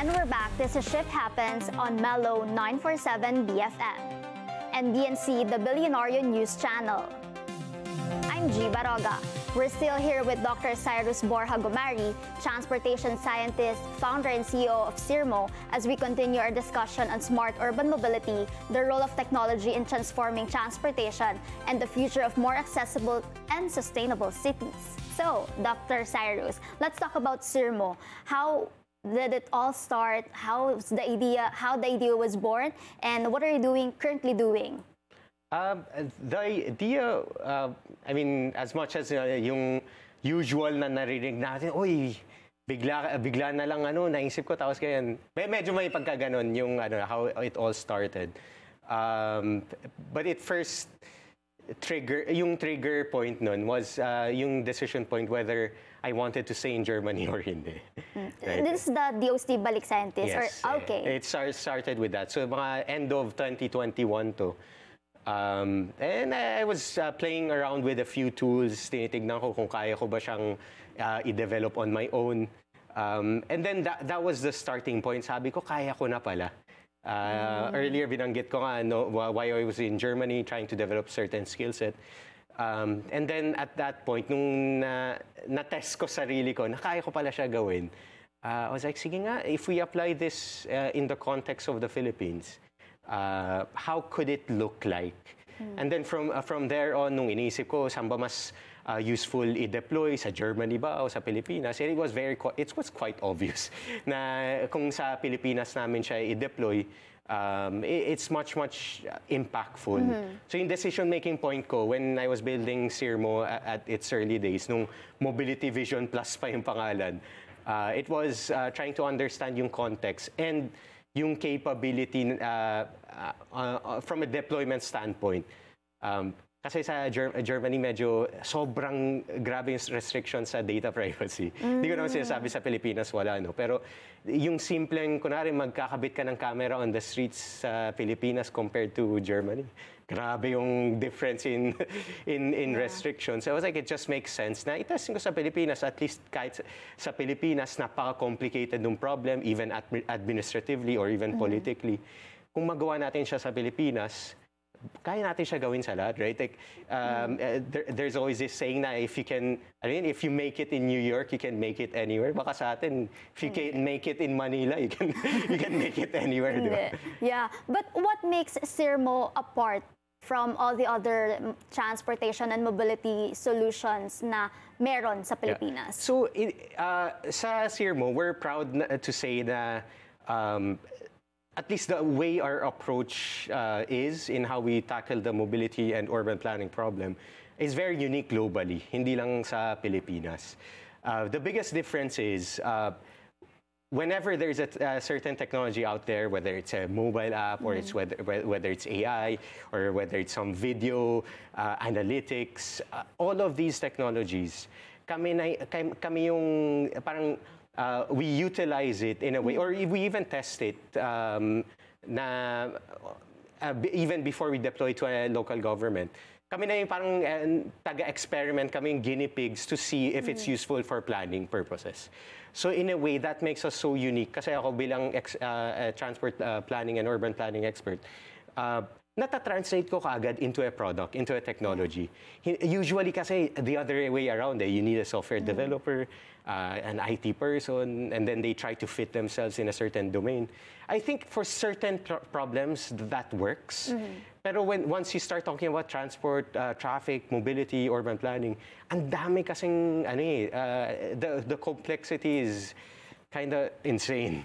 And we're back. This is Shift Happens on Mellow 947 BFM and BNC, the Billionario News Channel. I'm G. Baroga. We're still here with Dr. Cyrus Borja Gomari, transportation scientist, founder and CEO of Sirmo, as we continue our discussion on smart urban mobility, the role of technology in transforming transportation, and the future of more accessible and sustainable cities. So, Dr. Cyrus, let's talk about Sirmo. How did it all start? How the idea was born, and what are you currently doing? The idea, I mean, as much as yung usual na narinig natin, uy, bigla na lang naisip ko, tapos ganyan. Medyo may pagkaganon yung how it all started. But it first yung trigger point nun was yung decision point whether I wanted to stay in Germany or hindi. Right? This is the DOST Balik Scientist? Yes. Or, okay. It started with that. So mga end of 2021 to. And I was playing around with a few tools. Tinitignan ko kung kaya ko ba siyang i-develop on my own. And then that was the starting point. Sabi ko, kaya ko na pala. Earlier, binanggit ko nga why I was in Germany trying to develop certain skill set. And then at that point, nung na-test ko sarili ko, na kaya ko pala siya gawin, I was like, sige nga, if we apply this in the context of the Philippines, how could it look like? And then from there on, nung inisip ko, saan ba mas useful i-deploy, sa Germany ba o sa Pilipinas? And it was quite obvious na kung sa Pilipinas namin siya i-deploy, it's much impactful. So yung decision-making point ko, when I was building Sirmo at its early days, nung Mobility Vision Plus pa yung pangalan, it was trying to understand yung context and yung capability from a deployment standpoint. Kasi sa Germany, medyo sobrang grabe yung restrictions sa data privacy. Hindi ko naman sinasabi sa Pilipinas, wala, no? Pero yung simpleng, kunwari, magkakabit ka ng camera on the streets sa Pilipinas compared to Germany, grabe yung difference in restrictions. So I was like, it just makes sense na itesting ko sa Pilipinas, at least kahit sa Pilipinas, napaka-complicated ng problem, even administratively or even politically. Kung magawa natin siya sa Pilipinas, kaya natin siya gawin sa lahat, right? Like, there's always this saying na if you make it in New York, you can make it anywhere. Baka sa atin, if you can make it in Manila, you can make it anywhere, di ba? Yeah, but what makes Sirmo apart from all the other transportation and mobility solutions na meron sa Pilipinas? Yeah. So, sa Sirmo, we're proud to say na at least the way our approach is in how we tackle the mobility and urban planning problem is very unique globally, hindi lang sa Pilipinas. The biggest difference is whenever there's a certain technology out there, whether it's a mobile app or it's whether it's AI or whether it's some video analytics, all of these technologies, kami yung parang we utilize it in a way, or we even test it even before we deploy to a local government. Kami na yung parang taga-experiment, kami yung guinea pigs to see if it's useful for planning purposes. So in a way, that makes us so unique. Kasi ako bilang transport planning and urban planning expert, nata-translate ko kaagad into a product, into a technology. Usually kasi the other way around, you need a software developer, an IT person, and then they try to fit themselves in a certain domain. I think for certain problems, that works. Pero once you start talking about transport, traffic, mobility, urban planning, ang dami kasing, the complexity is kind of insane.